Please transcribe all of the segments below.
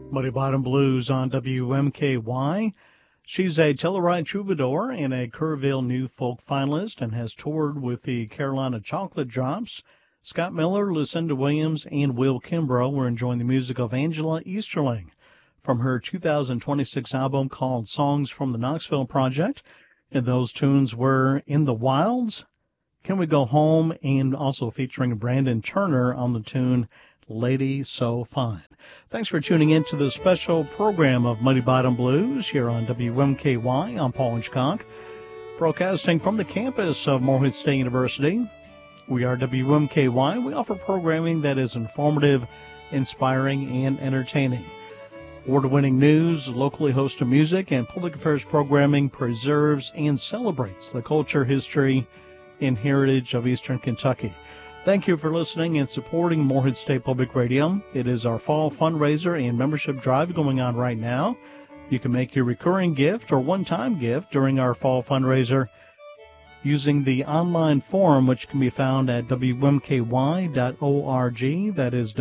Muddy Bottom Blues on WMKY. She's a Telluride troubadour and a Kerrville New Folk finalist and has toured with the Carolina Chocolate Drops. Scott Miller, Lucinda Williams, and Will Kimbrough were enjoying the music of Angela Easterling from her 2026 album called Songs from the Knoxville Project. And those tunes were In the Wilds, Can We Go Home, and also featuring Brandon Turner on the tune Lady So Fine. Thanks for tuning in to the special program of Muddy Bottom Blues here on WMKY. I'm Paul Hitchcock, broadcasting from the campus of Morehead State University. We are WMKY. We offer programming that is informative, inspiring, and entertaining. Award-winning news, locally hosted music, and public affairs programming preserves and celebrates the culture, history, and heritage of Eastern Kentucky. Thank you for listening and supporting Morehead State Public Radio. It is our fall fundraiser and membership drive going on right now. You can make your recurring gift or one-time gift during our fall fundraiser using the online form, which can be found at WMKY.org. That is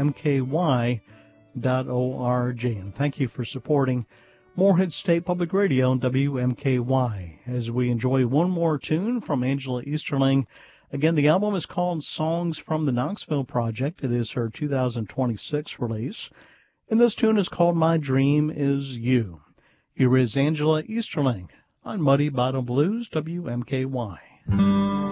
WMKY.org. And thank you for supporting Morehead State Public Radio and WMKY as we enjoy one more tune from Angela Easterling. Again, the album is called Songs from the Knoxville Project. It is her 2026 release. And this tune is called My Dream Is You. Here is Angela Easterling on Muddy Bottom Blues, WMKY.